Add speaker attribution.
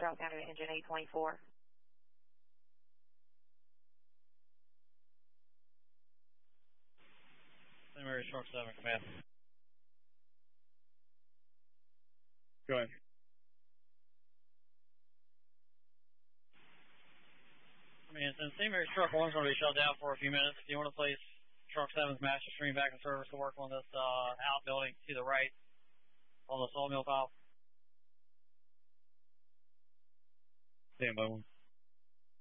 Speaker 1: Charles County to engine 824.
Speaker 2: St. Mary's Truck 7, command.
Speaker 3: Go ahead.
Speaker 2: I mean, since St. Mary's Truck 1's going to be shut down for a few minutes, if you want to place Truck 7's master stream back in service to work on this outbuilding to the right on the sawmill pile.
Speaker 3: Stand by one.